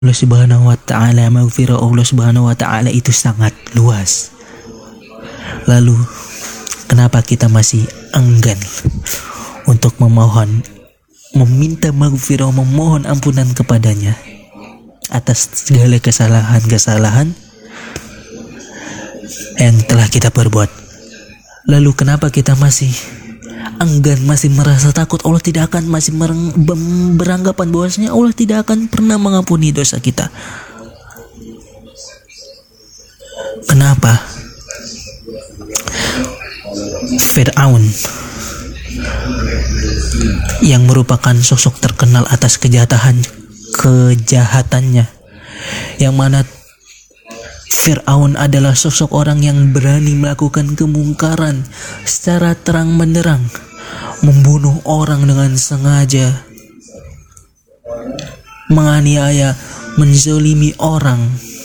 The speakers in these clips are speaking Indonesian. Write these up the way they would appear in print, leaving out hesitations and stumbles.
Allah Subhanahu wa taala, maghfirah Allah Subhanahu wa taala itu sangat luas. Lalu kenapa kita masih enggan untuk meminta maghfirah, memohon ampunan kepadanya atas segala kesalahan-kesalahan yang telah kita perbuat? Lalu kenapa kita masih enggan, masih merasa takut? Allah tidak akan, masih beranggapan bahwasanya Allah tidak akan pernah mengampuni dosa kita. Kenapa? Fir'aun yang merupakan sosok terkenal atas kejahatannya, yang mana Fir'aun adalah sosok orang yang berani melakukan kemungkaran secara terang benderang, membunuh orang dengan sengaja, menganiaya, menzalimi orang.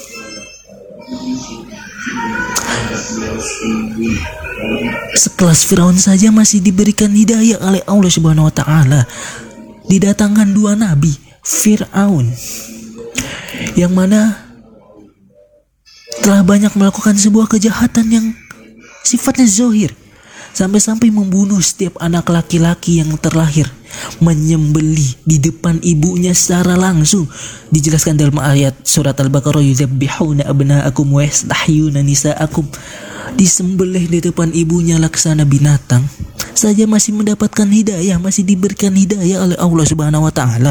Sekelas Fir'aun saja masih diberikan hidayah oleh Allah Subhanahu wa taala. Didatangkan dua nabi, Fir'aun yang mana telah banyak melakukan sebuah kejahatan yang sifatnya zahir, sampai-sampai membunuh setiap anak laki-laki yang terlahir, menyembelih di depan ibunya secara langsung. Dijelaskan dalam ayat surat Al-Baqarah, yuzabbihuna abna'akum wa yastahyuna nisa'akum. Disembelih di depan ibunya laksana binatang saja masih mendapatkan hidayah, masih diberikan hidayah oleh Allah Subhanahu wa taala.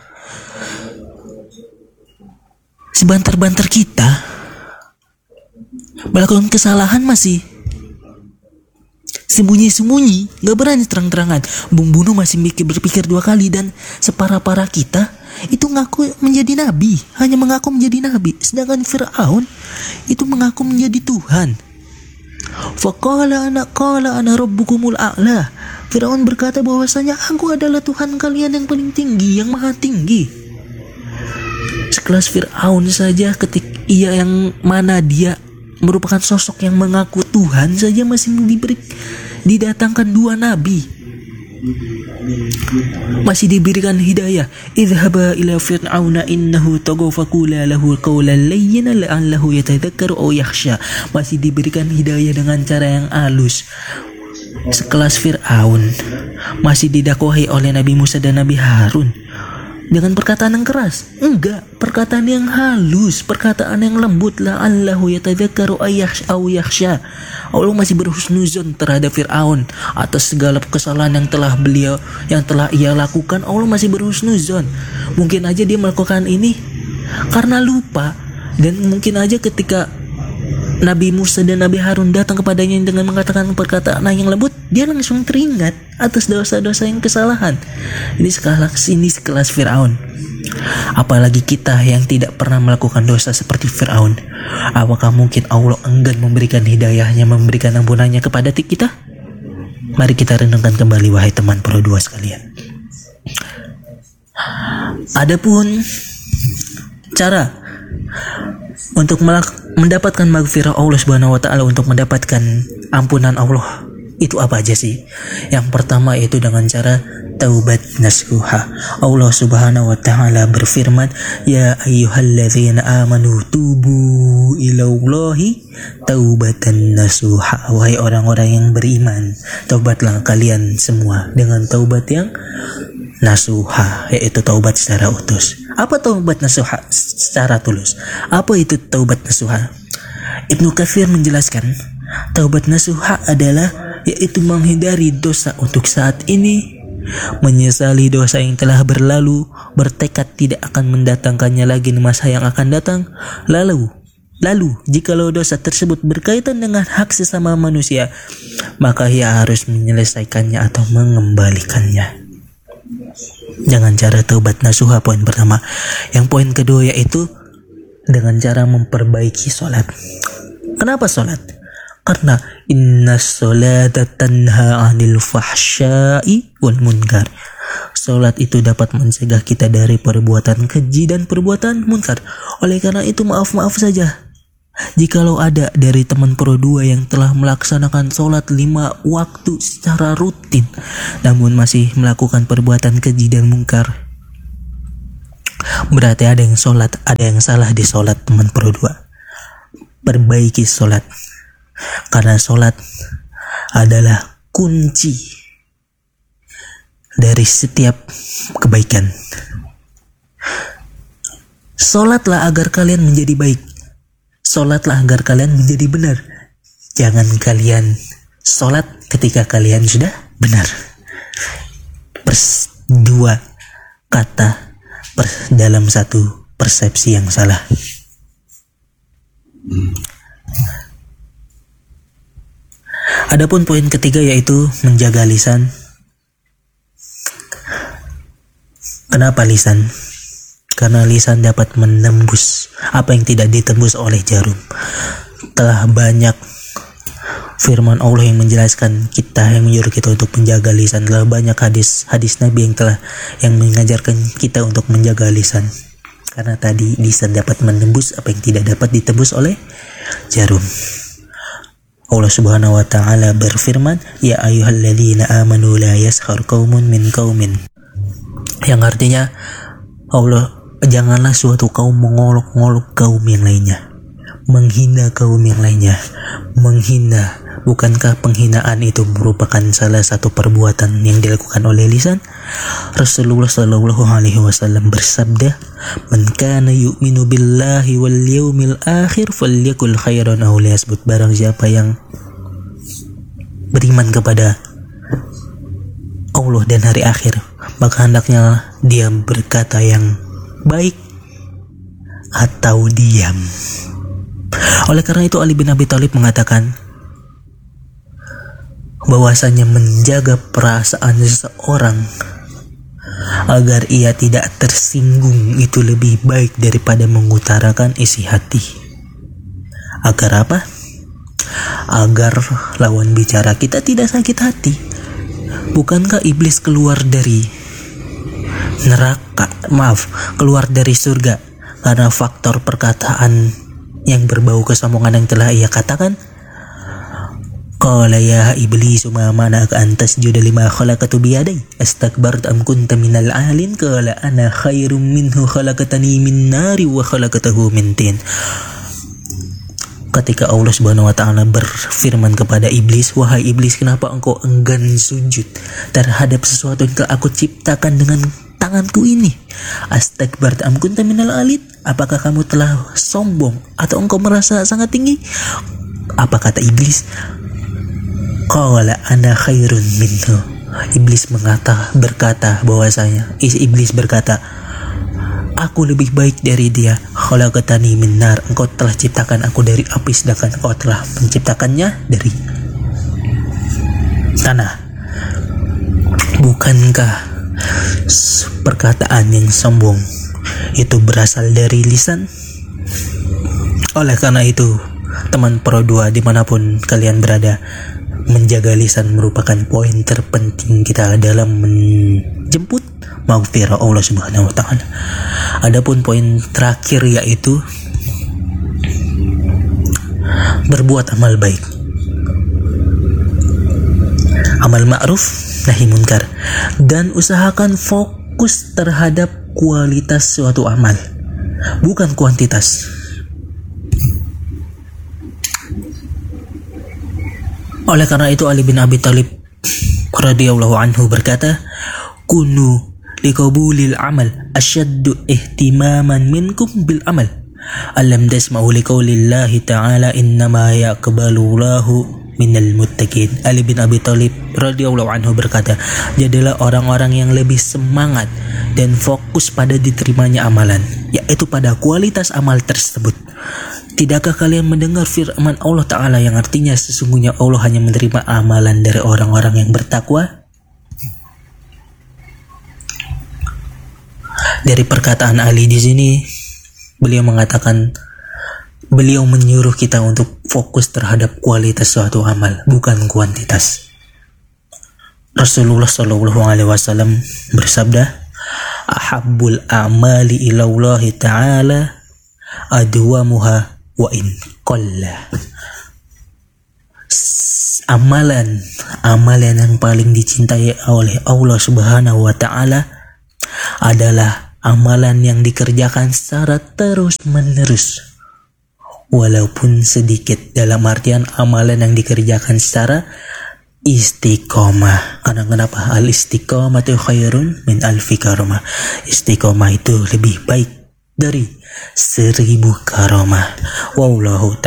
Sebantar-bantar kita melakukan kesalahan masih sembunyi-sembunyi, gak berani terang-terangan. Membunuh masih berpikir dua kali. Dan separah-parah kita itu ngaku menjadi nabi, hanya mengaku menjadi nabi. Sedangkan Fir'aun itu mengaku menjadi Tuhan. Faqala ana rabbukumul a'la. Fir'aun berkata bahwasanya aku adalah Tuhan kalian yang paling tinggi, yang maha tinggi. Sekelas Fir'aun saja, yang mana dia merupakan sosok yang mengaku Tuhan saja, masih didatangkan dua nabi, masih diberikan hidayah. Idhaba ila fir'auna innahu taghaw faqula lahu qawlan layyinan la'allahu yatadhakkaru aw yakhsha. Masih diberikan hidayah dengan cara yang halus. Sekelas Fir'aun masih didakwahi oleh Nabi Musa dan Nabi Harun dengan perkataan yang keras. Enggak, perkataan yang halus, perkataan yang lembut. La'allahu yatadzakkaru aw yakhsha. Allah masih berhusnuzon terhadap Fir'aun atas segala kesalahan yang telah ia lakukan. Allah masih berhusnuzon. Mungkin aja dia melakukan ini karena lupa, dan mungkin aja ketika Nabi Musa dan Nabi Harun datang kepadanya dengan mengatakan perkataan yang lembut, dia langsung teringat atas dosa-dosa yang kesalahan. Ini sekelas Fir'aun. Apalagi kita yang tidak pernah melakukan dosa seperti Fir'aun. Apakah mungkin Allah enggan memberikan hidayahnya, memberikan ampunannya kepada kita? Mari kita renungkan kembali, wahai teman Pro 2 sekalian. Adapun cara untuk mendapatkan maghfirah Allah Subhanahu wa taala, untuk mendapatkan ampunan Allah, itu apa aja sih? Yang pertama itu dengan cara taubat nasuha. Allah Subhanahu wa taala berfirman, ya ayyuhalladzina amanu tubu ilallahi taubatan nasuha. Wahai orang-orang yang beriman, taubatlah kalian semua dengan taubat yang nasuha, yaitu taubat secara utus. Apa taubat nasuha secara tulus? Apa itu taubat nasuha? Ibnu Katsir menjelaskan, taubat nasuha adalah yaitu menghindari dosa untuk saat ini, menyesali dosa yang telah berlalu, bertekad tidak akan mendatangkannya lagi di masa yang akan datang. Lalu jikalau dosa tersebut berkaitan dengan hak sesama manusia, maka ia harus menyelesaikannya atau mengembalikannya. Dengan cara taubat nasuha, poin pertama. Yang poin kedua yaitu dengan cara memperbaiki sholat. Kenapa sholat? Karena inna sholata tanha 'anil fahsya'i wal munkar. Sholat itu dapat mencegah kita dari perbuatan keji dan perbuatan munkar. Oleh karena itu maaf saja jikalau ada dari teman Pro 2 yang telah melaksanakan sholat 5 waktu secara rutin namun masih melakukan perbuatan keji dan munkar. Berarti ada yang sholat, ada yang salah di sholat teman Pro 2. Perbaiki sholat, karena sholat adalah kunci dari setiap kebaikan. Sholatlah agar kalian menjadi baik. Sholatlah agar kalian menjadi benar. Jangan kalian sholat ketika kalian sudah benar. Dua kata dalam satu persepsi yang salah. Adapun poin ketiga yaitu menjaga lisan. Kenapa lisan? Karena lisan dapat menembus apa yang tidak ditembus oleh jarum. Telah banyak firman Allah yang menjelaskan kita, yang menyuruh kita untuk menjaga lisan. Telah banyak hadis Nabi yang mengajarkan kita untuk menjaga lisan. Karena tadi lisan dapat menembus apa yang tidak dapat ditembus oleh jarum. Allah Subhanahu wa taala berfirman, "Ya ayyuhalladzina amanu la yaskhar qaumun min qaumin." Yang artinya janganlah suatu kaum mengolok-ngolok kaum yang lainnya, menghina kaum yang lainnya. Menghina, bukankah penghinaan itu merupakan salah satu perbuatan yang dilakukan oleh lisan? Rasulullah Shallallahu Alaihi Wasallam bersabda, "Man kana yu'minu billahi wal yaumil akhir falyakul khairan aw liyasmut." Barang siapa yang beriman kepada Allah dan hari akhir, maka hendaknya dia berkata yang baik atau diam. Oleh karena itu Ali bin Abi Thalib mengatakan bahwasanya menjaga perasaan seseorang agar ia tidak tersinggung itu lebih baik daripada mengutarakan isi hati. Agar apa? Agar lawan bicara kita tidak sakit hati. Bukankah iblis keluar dari keluar dari surga karena faktor perkataan yang berbau kesombongan yang telah ia katakan? Qala ya iblis ma mana'aka an tasjuda lima khalaqtu biyadai astakbarta am kunta minal alin? Qala ana khairum minhu khalaqtani min nari wa khalaqtahu min tin. Ketika Allah Subhanahu wa taala berfirman kepada iblis, "Wahai iblis, kenapa engkau enggan sujud terhadap sesuatu yang telah aku ciptakan dengan tanganku ini? Astakbarta am kunta minal alin?" Apakah kamu telah sombong atau engkau merasa sangat tinggi? Apa kata iblis? Qala ana khairun minhu. Iblis berkata bahwasanya iblis berkata, "Aku lebih baik dari dia. Khalaqtani min nar." Engkau telah ciptakan aku dari api, sedangkan engkau telah menciptakannya dari tanah. Bukankah perkataan yang sombong itu berasal dari lisan? Oleh karena itu, teman Pro 2 dimanapun kalian berada, menjaga lisan merupakan poin terpenting kita dalam menjemput maghfirah Allah Subhanahu wa taala. Adapun poin terakhir yaitu berbuat amal baik. Amal ma'ruf nahi munkar, dan usahakan fokus terhadap kualitas suatu amal, bukan kuantitas. Oleh karena itu Ali bin Abi Thalib radhiyallahu anhu berkata, "Kunu liqabulil amal asyaddu ihtimaman minkum bil amal. Alam tasma'u liqaulillahi ta'ala innama yaqbalullahu minal muttaqin." Ali bin Abi Thalib radhiyallahu anhu berkata, jadilah orang-orang yang lebih semangat dan fokus pada diterimanya amalan, yaitu pada kualitas amal tersebut. Tidakkah kalian mendengar firman Allah Ta'ala yang artinya sesungguhnya Allah hanya menerima amalan dari orang-orang yang bertakwa? Dari perkataan Ali di sini, beliau menyuruh kita untuk fokus terhadap kualitas suatu amal, bukan kuantitas. Rasulullah Shallallahu Alaihi Wasallam bersabda, "Ahabbul a'mali ilallahi ta'ala adwamuha wa in qalla." Amalan yang paling dicintai oleh Allah Subhanahu wa taala adalah amalan yang dikerjakan secara terus-menerus, walaupun sedikit, dalam artian amalan yang dikerjakan secara istiqomah. Karena kenapa? Al istiqomatu khairun min alfi karamah. Istiqomah itu lebih baik dari 1000 karamah. Wallahu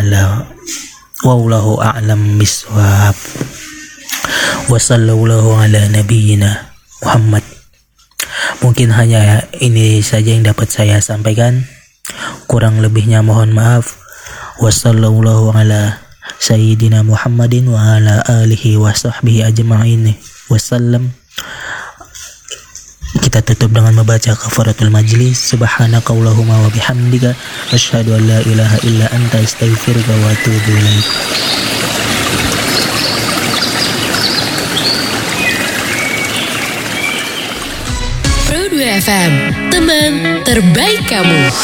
a'lam biswab. Wa sallallahu ala nabiyyina Muhammad. Mungkin hanya ini saja yang dapat saya sampaikan. Kurang lebihnya mohon maaf. Wa sallallahu ala sayyidina Muhammadin wa ala alihi wa sahbihi ajma'in wasallam. Kita tutup dengan membaca kafaratul majlis. Subhanakallahumma wa bihamdika asyhadu an la ilaha illa anta astaghfiruka wa atubu ilaik. Pro 2 FM, teman terbaik kamu.